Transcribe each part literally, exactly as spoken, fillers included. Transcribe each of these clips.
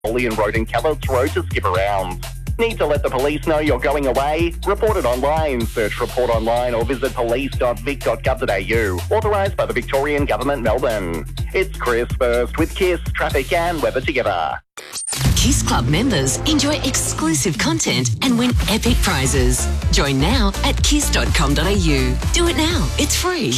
Napoleon Road and Callis Road to skip around. Need to let the police know you're going away? Report it online. Search Report Online or visit police dot vic dot gov dot a u. Authorised by the Victorian Government, Melbourne. It's Chris first with Kiss, traffic and weather together. Kiss Club members enjoy exclusive content and win epic prizes. Join now at kiss dot com dot a u. Do it now. It's free.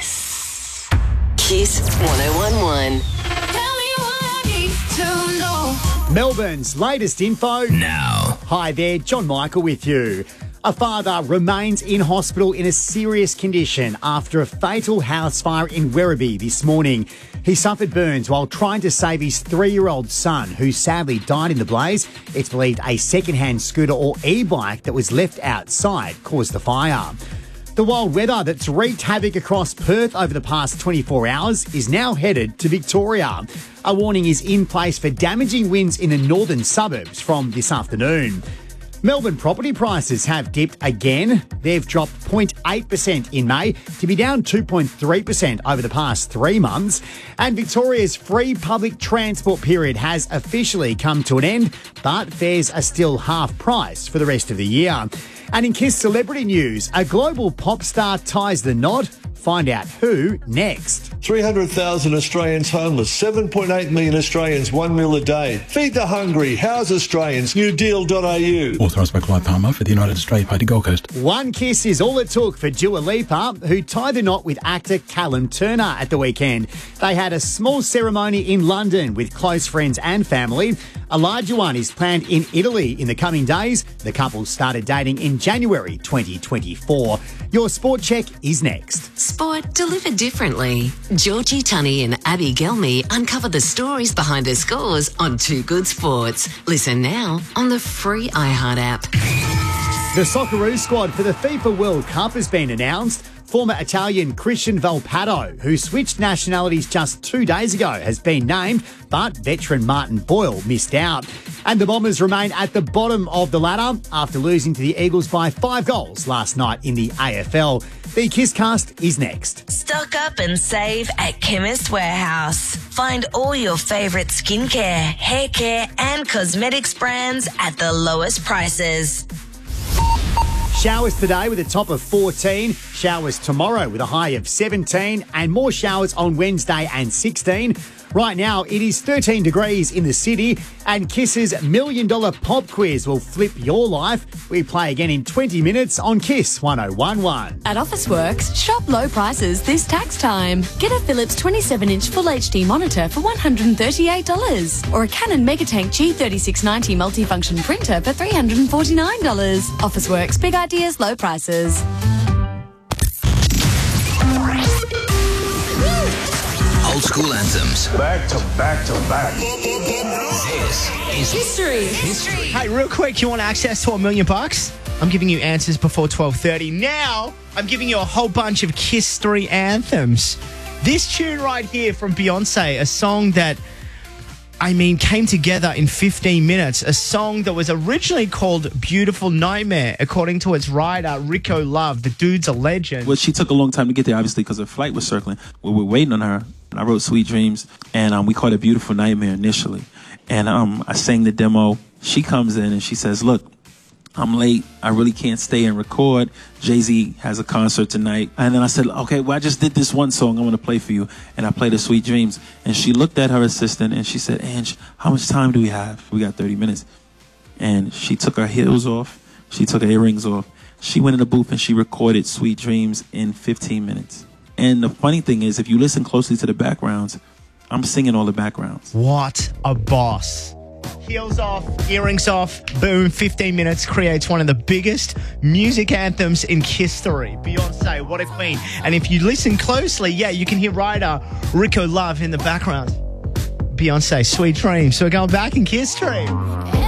Kiss. Kiss one oh one one. Tell me what I need to know. Melbourne's latest info now. Hi there, John Michael with you. A father remains in hospital in a serious condition after a fatal house fire in Werribee this morning. He suffered burns while trying to save his three-year-old son, who sadly died in the blaze. It's believed a second-hand scooter or e-bike that was left outside caused the fire. The wild weather that's wreaked havoc across Perth over the past twenty-four hours is now headed to Victoria. A warning is in place for damaging winds in the northern suburbs from this afternoon. Melbourne property prices have dipped again. They've dropped zero point eight percent in May to be down two point three percent over the past three months. And Victoria's free public transport period has officially come to an end, but fares are still half price for the rest of the year. And in Kiss celebrity news, a global pop star ties the knot. Find out who next. three hundred thousand Australians homeless, seven point eight million Australians, one meal a day. Feed the hungry, house Australians, new deal dot a u. Authorised by Clive Palmer for the United Australia Party Gold Coast. One kiss is all it took for Dua Lipa, who tied the knot with actor Callum Turner at the weekend. They had a small ceremony in London with close friends and family. A larger one is planned in Italy in the coming days. The couple started dating in January twenty twenty-four. Your sport check is next. Sport delivered differently. Georgie Tunney and Abby Gelmy uncover the stories behind their scores on Too Good Sports. Listen now on the free iHeart app. The Socceroos squad for the FIFA World Cup has been announced. Former Italian Christian Volpato, who switched nationalities just two days ago, has been named, but veteran Martin Boyle missed out. And the Bombers remain at the bottom of the ladder after losing to the Eagles by five goals last night in the A F L. The Kisscast is next. Stock up and save at Chemist Warehouse. Find all your favourite skincare, hair care and cosmetics brands at the lowest prices. Showers today with a top of fourteen. Showers tomorrow with a high of seventeen. And more showers on Wednesday and sixteen. Right now, it is thirteen degrees in the city. And Kiss's Million Dollar Pop Quiz will flip your life. We play again in twenty minutes on Kiss one oh one one. At Officeworks, shop low prices this tax time. Get a Philips twenty-seven inch Full H D monitor for one hundred thirty-eight dollars or a Canon Megatank G thirty-six ninety multifunction printer for three hundred forty-nine dollars. Officeworks, big ideas, low prices. Old school anthems. Back to back to back. This is History. history. Hey, real quick, you want access to a million bucks? I'm giving you answers before twelve thirty. Now, I'm giving you a whole bunch of Kiss three anthems. This tune right here from Beyonce, a song that, I mean, came together in fifteen minutes. A song that was originally called Beautiful Nightmare, according to its writer, Rico Love. The dude's a legend. Well, she took a long time to get there, obviously, because her flight was circling. We were waiting on her. I wrote Sweet Dreams, and um, we called it Beautiful Nightmare initially. And um, I sang the demo. She comes in and she says, look, I'm late. I really can't stay and record. Jay-Z has a concert tonight. And then I said, okay, well, I just did this one song I'm going to play for you. And I played the Sweet Dreams. And she looked at her assistant and she said, Ange, how much time do we have? We got thirty minutes. And she took her heels off. She took her earrings off. She went in the booth and she recorded Sweet Dreams in fifteen minutes. And the funny thing is, if you listen closely to the backgrounds, I'm singing all the backgrounds. What a boss. Heels off, earrings off, boom, fifteen minutes, creates one of the biggest music anthems in history. Beyonce, what a queen. And if you listen closely, yeah, you can hear writer Rico Love in the background. Beyonce, Sweet Dreams. So we're going back in history.